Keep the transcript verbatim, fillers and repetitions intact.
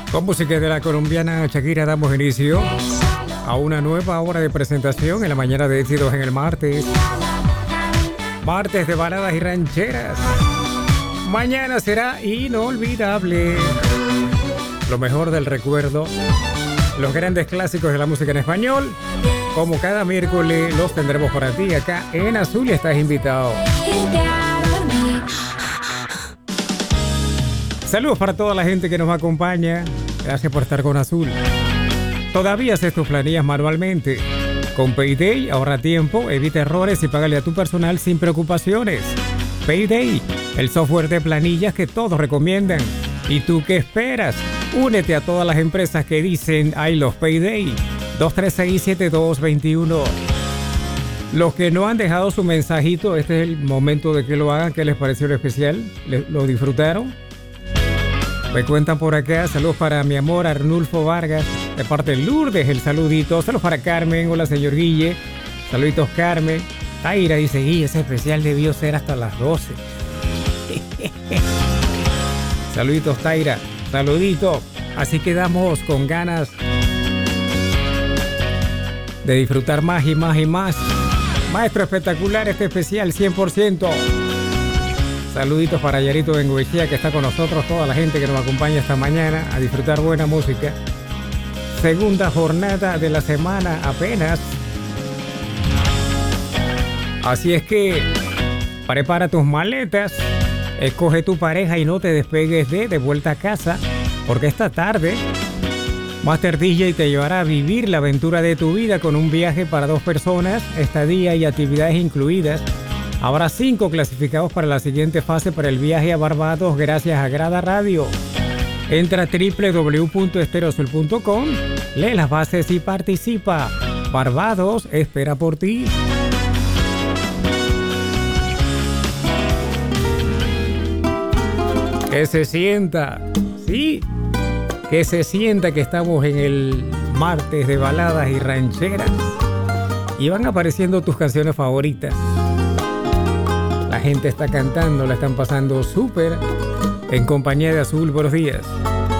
Con música de la colombiana Shakira damos inicio a una nueva hora de presentación en la mañana de éxitos en el martes. Martes de baladas y rancheras. Mañana será inolvidable. Lo mejor del recuerdo. Los grandes clásicos de la música en español. Como cada miércoles los tendremos para ti acá en Azul y estás invitado. Saludos para toda la gente que nos acompaña. Gracias por estar con Azul. Todavía haces tus planillas manualmente. Con Payday ahorra tiempo, evita errores y págale a tu personal sin preocupaciones. Payday, el software de planillas que todos recomiendan. ¿Y tú qué esperas? Únete a todas las empresas que dicen I love Payday. dos tres seis, siete dos dos uno. Los que no han dejado su mensajito, este es el momento de que lo hagan. ¿Qué les pareció lo especial? ¿Lo disfrutaron? Me cuentan por acá. Saludos para mi amor Arnulfo Vargas, de parte de Lourdes, el saludito. Saludos para Carmen. Hola, señor Guille. Saluditos, Carmen. Taira dice, Guille, ese especial debió ser hasta las doce. Saluditos, Taira. Saludito. Así quedamos con ganas de disfrutar más y más y más. Maestro espectacular, este especial cien por ciento. Saluditos para Yarito Bengoechea, que está con nosotros, toda la gente que nos acompaña esta mañana a disfrutar buena música. Segunda jornada de la semana apenas. Así es que prepara tus maletas, escoge tu pareja y no te despegues de De Vuelta a Casa, porque esta tarde Master D J te llevará a vivir la aventura de tu vida con un viaje para dos personas, estadía y actividades incluidas. Habrá cinco clasificados para la siguiente fase para el viaje a Barbados gracias a Grada Radio. Entra a doble u doble u doble u punto estereoazul punto com, lee las bases y participa. Barbados espera por ti. Que se sienta, sí, que se sienta que estamos en el martes de baladas y rancheras. Y van apareciendo tus canciones favoritas. La gente está cantando, la están pasando súper en compañía de Azul. Buenos días.